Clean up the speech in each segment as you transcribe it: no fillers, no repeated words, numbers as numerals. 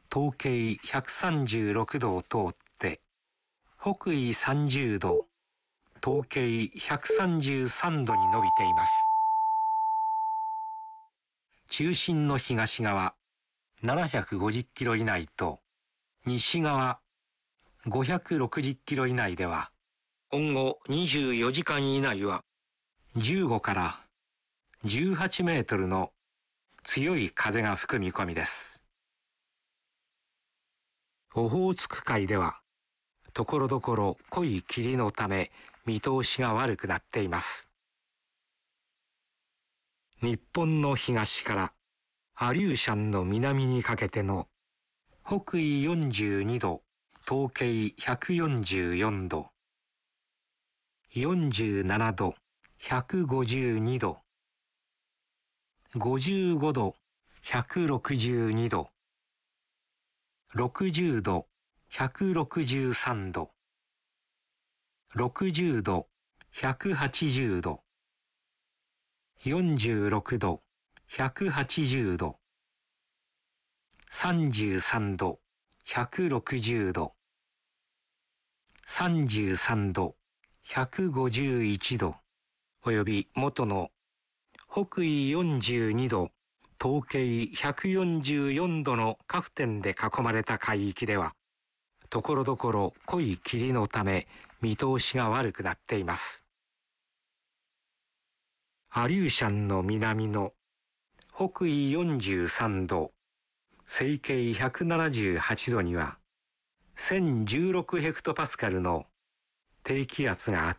東経136度を通って、北緯30度、東経133度に伸びています。中心の東側750キロ以内と、西側560キロ以内では、今後24時間以内は、15から18メートルの強い風が吹く見込みです。オホーツク海では、ところどころ濃い霧のため見通しが悪くなっています。日本の東からアリューシャンの南にかけての北緯42度、東経144度、47度、152度、55度、162度、60度、163度、60度、180度、46度、180度、33度、160度、33度、151度、および元の北緯42度、東経144度のカフ点で囲まれた海域では、ところどころ濃い霧のため見通しが悪くなっています。アリューシャンの南の北緯43度、西経178度には、1016ヘクトパスカルの低気圧があって、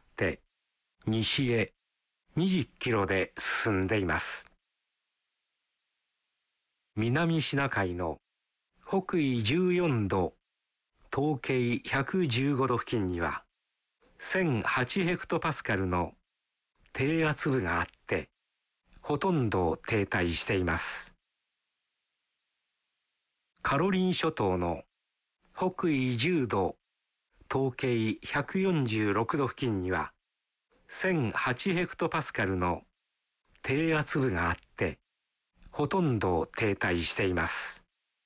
西へ20キロで進んでいます。南シナ海の北緯14度、東経115度付近には、1008ヘクトパスカルの低圧部があって、ほとんど停滞しています。カロリン諸島の北緯10度、東経146度付近には、1008ヘクトパスカルの低圧部があって、ほとんど停滞しています。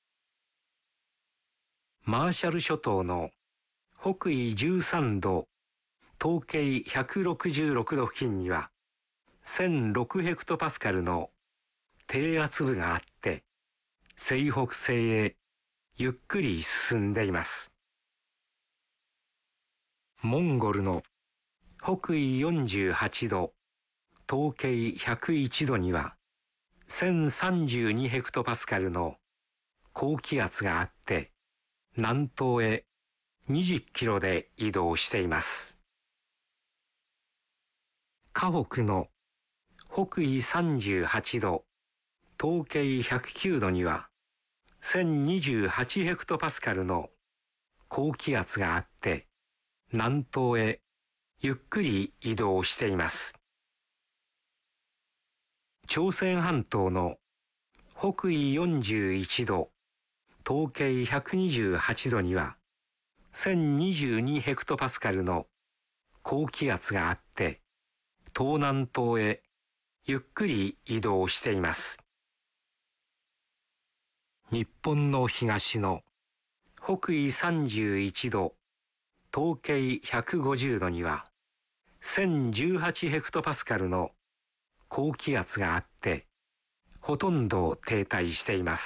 マーシャル諸島の北緯13度、東経166度付近には、1006ヘクトパスカルの低圧部があって、西北西へゆっくり進んでいます。モンゴルの北緯48度、東経101度には、1032ヘクトパスカルの高気圧があって、南東へ20キロで移動しています。河北の北緯38度、東経109度には、1028ヘクトパスカルの高気圧があって、南東へゆっくり移動しています。朝鮮半島の北緯41度、東経128度には、1022ヘクトパスカルの高気圧があって、東南東へゆっくり移動しています。日本の東の北緯31度、東経150度には、1018ヘクトパスカルの高気圧があって、ほとんど停滞しています。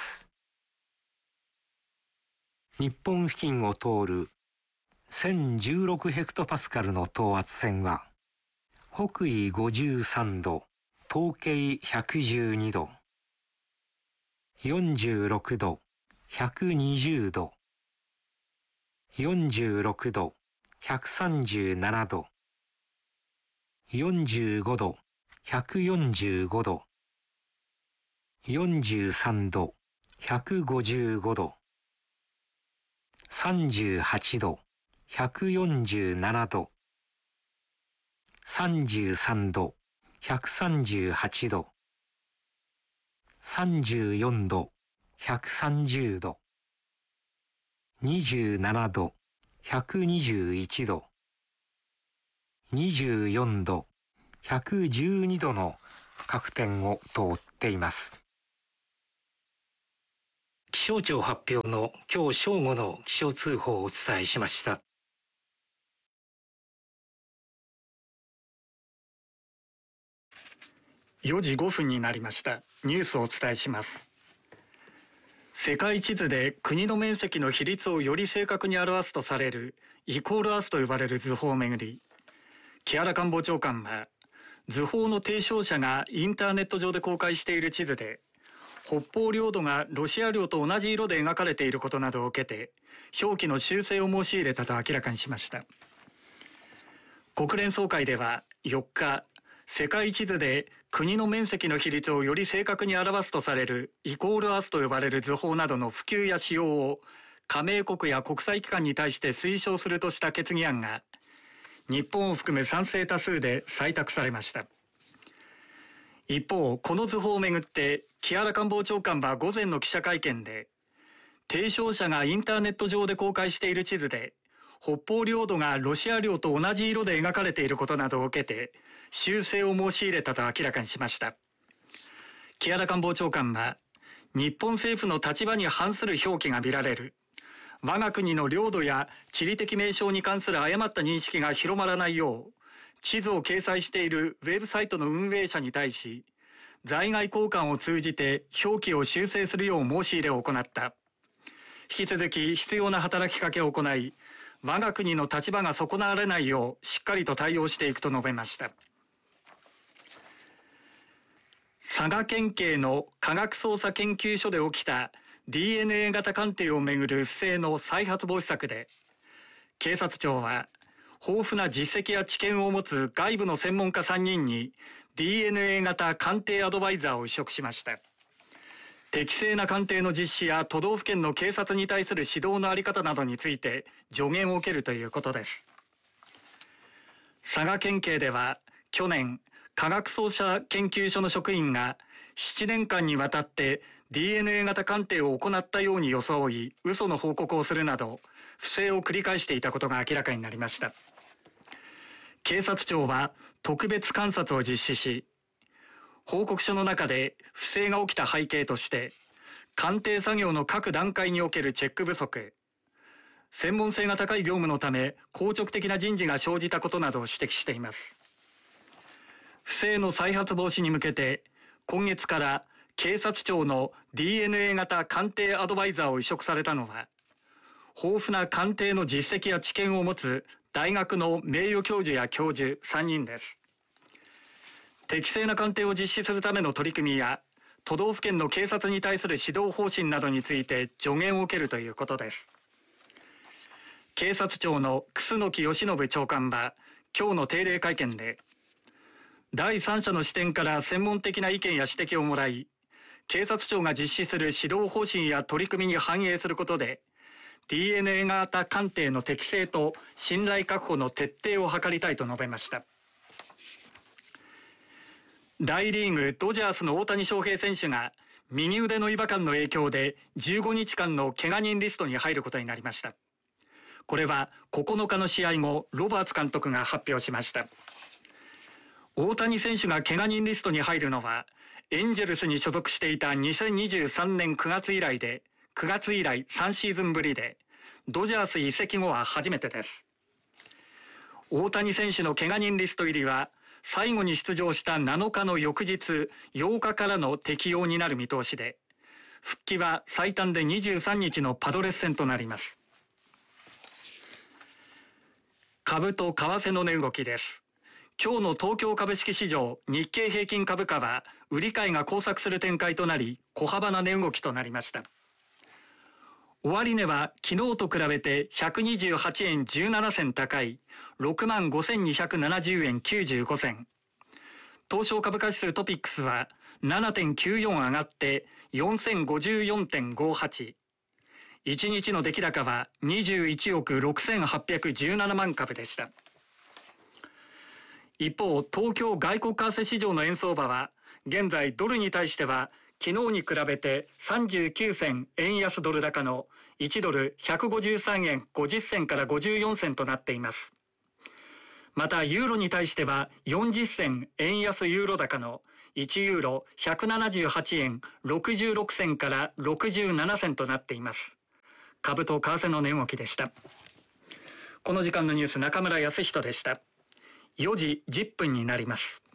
日本付近を通る1016ヘクトパスカルの等圧線は、北緯53度、東経112度、46度、120度、46度、137度、45度、145度、43度、155度、38度、147度、33度、138度、34度、130度、27度、121度、24度、112度の各点を通っています。 気象庁発表の今日正午の気象通報をお伝えしました。 4時5分になりました。ニュースをお伝えします。世界地図で国の面積の比率をより正確に表すとされるイコールアースと呼ばれる図法をめぐり、木原官房長官は図法の提唱者がインターネット上で公開している地図で、北方領土がロシア領と同じ色で描かれていることなどを受けて表記の修正を申し入れたと明らかにしました。国連総会では4日、世界地図で国の面積の比率をより正確に表すとされるイコールアースと呼ばれる図法などの普及や使用を加盟国や国際機関に対して推奨するとした決議案が日本を含む賛成多数で採択されました。一方、この図法をめぐって木原官房長官は午前の記者会見で、提唱者がインターネット上で公開している地図で北方領土がロシア領と同じ色で描かれていることなどを受けて修正を申し入れたと明らかにしました。木原官房長官は、日本政府の立場に反する表記が見られる、我が国の領土や地理的名称に関する誤った認識が広まらないよう、地図を掲載しているウェブサイトの運営者に対し、在外公館を通じて表記を修正するよう申し入れを行った。引き続き必要な働きかけを行い、我が国の立場が損なわれないようしっかりと対応していくと述べました。佐賀県警の科学捜査研究所で起きた DNA 型鑑定をめぐる不正の再発防止策で、警察庁は豊富な実績や知見を持つ外部の専門家3人に DNA 型鑑定アドバイザーを委嘱しました。適正な鑑定の実施や都道府県の警察に対する指導の在り方などについて助言を受けるということです。佐賀県警では去年、科学捜査研究所の職員が7年間にわたって DNA 型鑑定を行ったように装い、嘘の報告をするなど不正を繰り返していたことが明らかになりました。警察庁は特別監察を実施し、報告書の中で不正が起きた背景として、鑑定作業の各段階におけるチェック不足、専門性が高い業務のため硬直的な人事が生じたことなどを指摘しています。不正の再発防止に向けて、今月から警察庁の DNA 型鑑定アドバイザーを委嘱されたのは、豊富な鑑定の実績や知見を持つ大学の名誉教授や教授3人です。適正な鑑定を実施するための取り組みや、都道府県の警察に対する指導方針などについて助言を受けるということです。警察庁の楠木義信長官は、今日の定例会見で、第三者の視点から専門的な意見や指摘をもらい、警察庁が実施する指導方針や取り組みに反映することで、DNA 型鑑定の適正と信頼確保の徹底を図りたいと述べました。大リーグドジャースの大谷翔平選手が右腕の違和感の影響で15日間の怪我人リストに入ることになりました。これは9日の試合後、ロバーツ監督が発表しました。大谷選手が怪我人リストに入るのは、エンジェルスに所属していた2023年9月以来3シーズンぶりで、ドジャース移籍後は初めてです。大谷選手の怪我人リスト入りは、最後に出場した7日の翌日8日からの適用になる見通しで、復帰は最短で23日のパドレス戦となります。株と為替の値動きです。今日の東京株式市場、日経平均株価は売り買いが交錯する展開となり、小幅な値動きとなりました。終値は昨日と比べて128円17銭高い 65,270 円95銭。東証株価指数トピックスは 7.94 上がって4054.58。1日の出来高は21億6817万株でした。一方、東京外国為替市場の円相場は、現在ドルに対しては、昨日に比べて39銭円安ドル高の1ドル153円50銭から54銭となっています。また、ユーロに対しては40銭円安ユーロ高の 1ユーロ178円66銭から67銭となっています。株と為替の値動きでした。この時間のニュース、中村康人でした。4時10分になります。